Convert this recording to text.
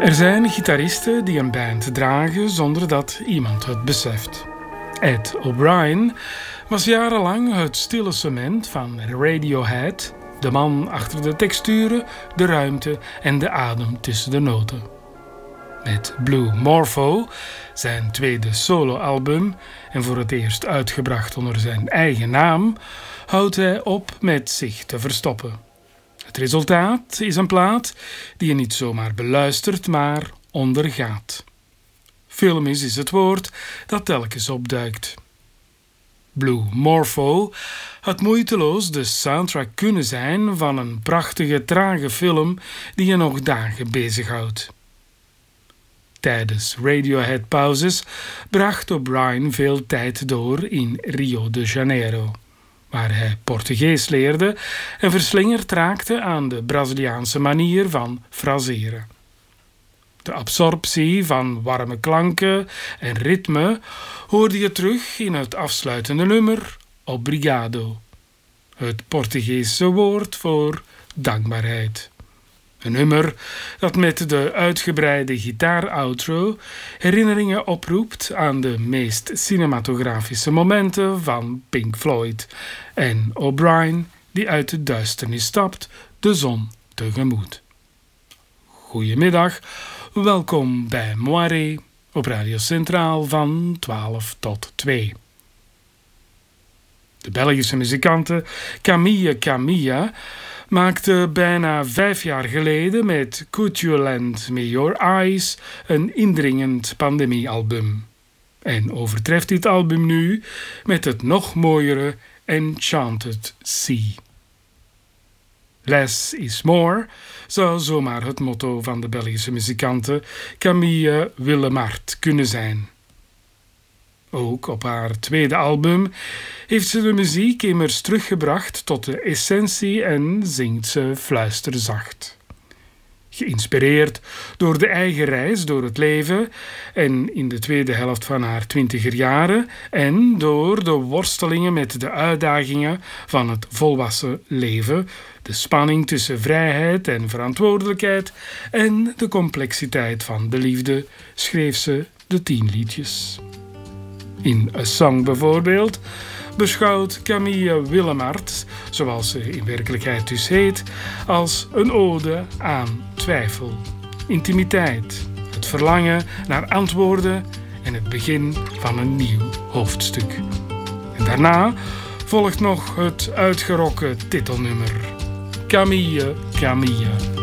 Er zijn gitaristen die een band dragen zonder dat iemand het beseft. Ed O'Brien was jarenlang het stille cement van Radiohead, de man achter de texturen, de ruimte en de adem tussen de noten. Met Blue Morpho, zijn tweede soloalbum en voor het eerst uitgebracht onder zijn eigen naam, houdt hij op met zich te verstoppen. Het resultaat is een plaat die je niet zomaar beluistert, maar ondergaat. Filmisch is het woord dat telkens opduikt. Blue Morpho had moeiteloos de soundtrack kunnen zijn van een prachtige, trage film die je nog dagen bezighoudt. Tijdens Radiohead-pauzes bracht O'Brien veel tijd door in Rio de Janeiro, waar hij Portugees leerde en verslingerd raakte aan de Braziliaanse manier van fraseren. De absorptie van warme klanken en ritme hoorde je terug in het afsluitende nummer Obrigado, het Portugese woord voor dankbaarheid. Een nummer dat met de uitgebreide gitaar-outro herinneringen oproept aan de meest cinematografische momenten van Pink Floyd en O'Brien die uit de duisternis stapt, de zon tegemoet. Goedemiddag, welkom bij Moiré op Radio Centraal van 12 tot 2. De Belgische muzikante Camille Camilla maakte bijna 5 jaar geleden met Could You Lend Me Your Eyes een indringend pandemiealbum. En overtreft dit album nu met het nog mooiere Enchanted Sea. Less is more zou zomaar het motto van de Belgische muzikante Camille Willemart kunnen zijn. Ook op haar tweede album heeft ze de muziek immers teruggebracht tot de essentie en zingt ze fluisterzacht. Geïnspireerd door de eigen reis door het leven en in de tweede helft van haar 20er jaren en door de worstelingen met de uitdagingen van het volwassen leven, de spanning tussen vrijheid en verantwoordelijkheid en de complexiteit van de liefde, schreef ze de 10 liedjes. In A Song bijvoorbeeld beschouwt Camille Willemart, zoals ze in werkelijkheid dus heet, als een ode aan twijfel, intimiteit, het verlangen naar antwoorden en het begin van een nieuw hoofdstuk. En daarna volgt nog het uitgerokken titelnummer, Camille, Camille.